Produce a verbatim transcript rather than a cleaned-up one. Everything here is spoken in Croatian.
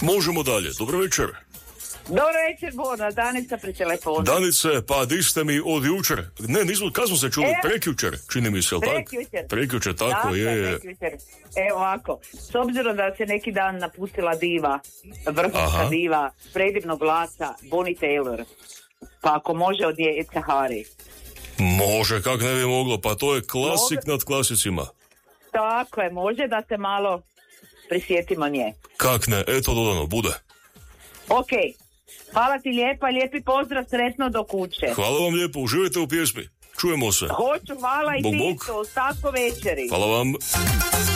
Možemo dalje. Dobro večer. Dobro večer, Bona, Danica pri telefonu. Danice, pa di ste mi od jučer? Ne, nismo, kad smo se čuli? E, prekjučer, čini mi se, jel tako? Prekjučer. Prekjučer, tako, tako je. je. Prekjučer. Evo ovako, s obzirom da se neki dan napustila diva, vrhunska diva, predivnog glasa, Bonnie Taylor, pa ako može od nje Ed Sahari. Može, kak ne bi moglo, pa to je klasik Mogu... nad klasicima. Tako je, može da se malo prisjetimo nje. Kak ne, eto dodano, bude. Ok, hvala ti lijepa, lijepi pozdrav, sretno do kuće. Hvala vam lijepo, uživajte u pjesmi. Čujemo se. Hoću, hvala i bog, ti bog. isto, ostatko večeri. Hvala vam.